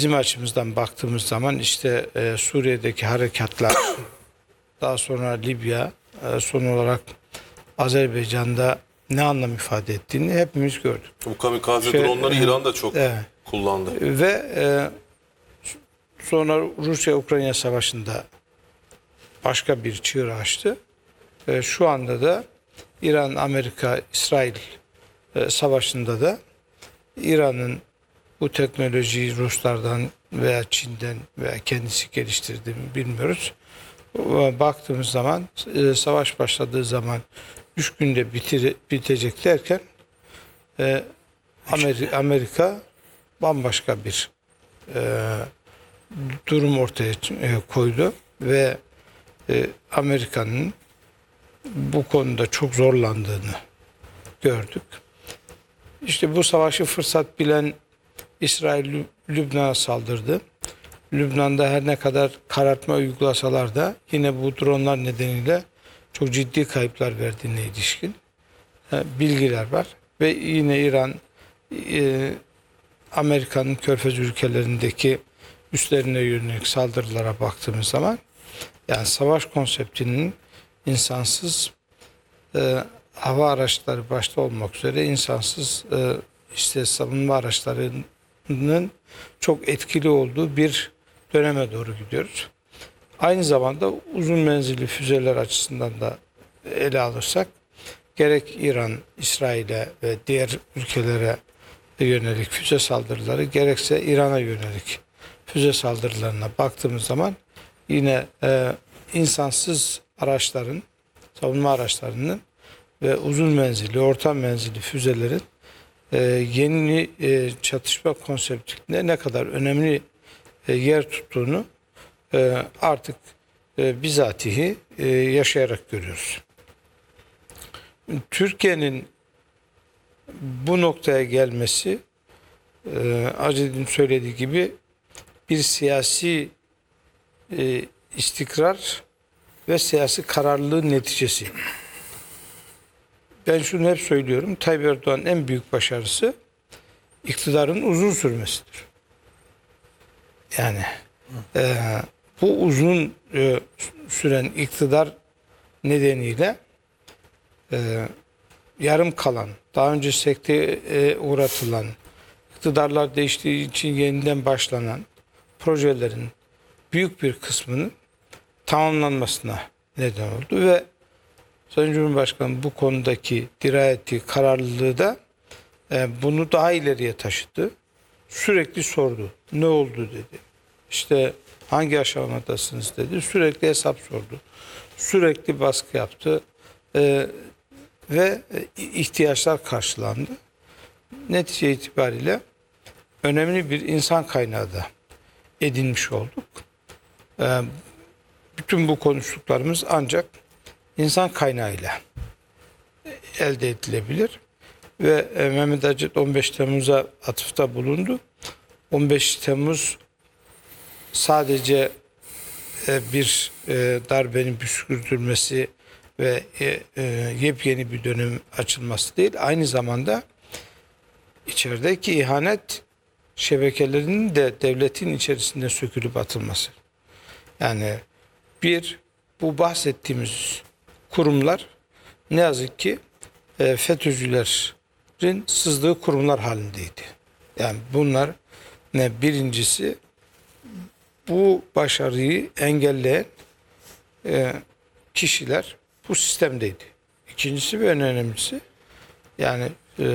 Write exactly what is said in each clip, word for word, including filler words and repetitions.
bizim açımızdan baktığımız zaman işte e, Suriye'deki harekatlar, daha sonra Libya, e, son olarak Azerbaycan'da ne anlam ifade ettiğini hepimiz gördük. Bu kamikaze Şey, dronları e, İran da çok evet. kullandı. Ve e, sonra Rusya-Ukrayna savaşında başka bir çığır açtı. E, şu anda da İran, Amerika, İsrail e, savaşında da İran'ın bu teknolojiyi Ruslardan veya Çin'den veya kendisi geliştirdiğini bilmiyoruz. Baktığımız zaman e, savaş başladığı zaman üç günde bitir, bitecek derken e, Amerika, Amerika bambaşka bir e, durum ortaya e, koydu ve e, Amerika'nın bu konuda çok zorlandığını gördük. İşte bu savaşı fırsat bilen İsrail Lübnan'a saldırdı. Lübnan'da her ne kadar karartma uygulasalar da yine bu dronlar nedeniyle çok ciddi kayıplar verdiğine ilişkin bilgiler var. Ve yine İran, e, Amerika'nın Körfez ülkelerindeki üslerine yönelik saldırılara baktığımız zaman yani savaş konseptinin insansız e, hava araçları başta olmak üzere insansız e, işte savunma araçlarının çok etkili olduğu bir döneme doğru gidiyoruz. Aynı zamanda uzun menzilli füzeler açısından da ele alırsak gerek İran, İsrail'e ve diğer ülkelere yönelik füze saldırıları gerekse İran'a yönelik füze saldırılarına baktığımız zaman yine e, insansız araçların, savunma araçlarının ve uzun menzilli, orta menzilli füzelerin e, yeni e, çatışma konseptinde ne kadar önemli e, yer tuttuğunu e, artık e, bizatihi e, yaşayarak görüyoruz. Türkiye'nin bu noktaya gelmesi e, Aced'in söylediği gibi bir siyasi e, istikrar ve siyasi kararlılığın neticesi. Ben şunu hep söylüyorum. Tayyip Erdoğan'ın en büyük başarısı iktidarın uzun sürmesidir. Yani e, bu uzun e, süren iktidar nedeniyle e, yarım kalan, daha önce sekteye e, uğratılan, iktidarlar değiştiği için yeniden başlanan projelerin büyük bir kısmının tamamlanmasına neden oldu ve Sayın Cumhurbaşkanı bu konudaki dirayeti, kararlılığı da e, bunu daha ileriye taşıdı. Sürekli sordu. Ne oldu dedi. İşte hangi aşamadasınız dedi. Sürekli hesap sordu. Sürekli baskı yaptı. E, ve ihtiyaçlar karşılandı. Netice itibariyle önemli bir insan kaynağı da edinmiş olduk. E, bütün bu konuştuklarımız ancak insan kaynağıyla elde edilebilir. Ve e, Mehmet Acet on beş Temmuz'a atıfta bulundu. on beş Temmuz sadece e, bir e, darbenin püskürtülmesi ve e, e, yepyeni bir dönem açılması değil. Aynı zamanda içerideki ihanet şebekelerinin de devletin içerisinde sökülüp atılması. Yani bir, bu bahsettiğimiz kurumlar ne yazık ki e, FETÖ'cülerin sızdığı kurumlar halindeydi. Yani bunlar ne birincisi bu başarıyı engelleyen e, kişiler bu sistemdeydi. İkincisi ve en önemlisi yani e,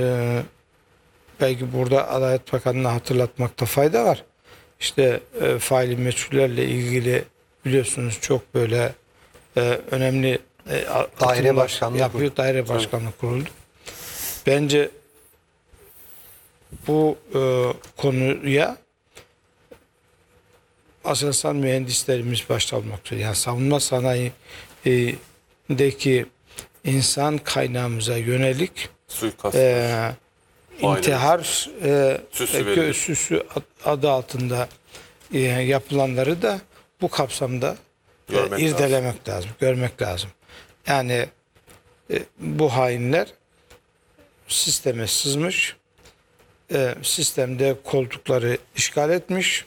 belki burada Adalet Bakanı'na hatırlatmakta fayda var. İşte e, faili meçhullerle ilgili biliyorsunuz çok böyle e, önemli e, daire başkanlığı yapıyor. kuruldu. Daire başkanlığı kuruldu. Bence bu e, konuya Aselsan mühendislerimiz başta olmak üzere yani savunma sanayindeki insan kaynağımıza yönelik Suikast. e, intihar e, Süsü e, süsü adı altında e, yapılanları da bu kapsamda e, irdelemek lazım. lazım, görmek lazım. Yani e, bu hainler sisteme sızmış, e, sistemde koltukları işgal etmiş,